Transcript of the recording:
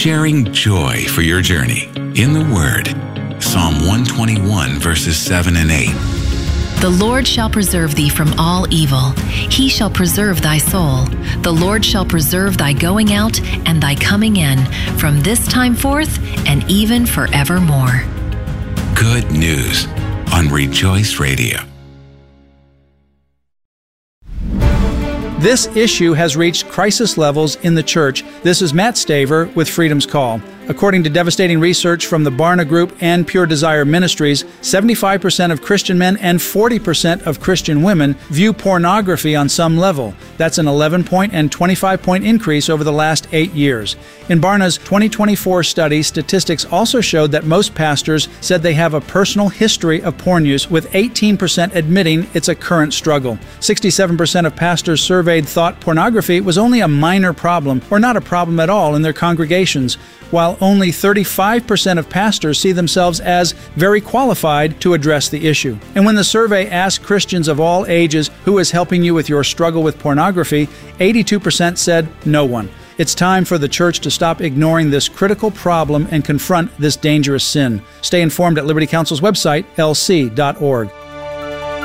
sharing joy for your journey in the Word. Psalm 121, verses 7 and 8. The Lord shall preserve thee from all evil. He shall preserve thy soul. The Lord shall preserve thy going out and thy coming in from this time forth and even forevermore. Good news on Rejoice Radio. This issue has reached crisis levels in the church. This is Matt Staver with Freedom's Call. According to devastating research from the Barna Group and Pure Desire Ministries, 75% of Christian men and 40% of Christian women view pornography on some level. That's an 11-point and 25-point increase over the last 8 years. In Barna's 2024 study, statistics also showed that most pastors said they have a personal history of porn use, with 18% admitting it's a current struggle. 67% of pastors surveyed thought pornography was only a minor problem or not a problem at all in their congregations, while only 35% of pastors see themselves as very qualified to address the issue. And when the survey asked Christians of all ages who is helping you with your struggle with pornography, 82% said no one. It's time for the church to stop ignoring this critical problem and confront this dangerous sin. Stay informed at Liberty Counsel's website, lc.org.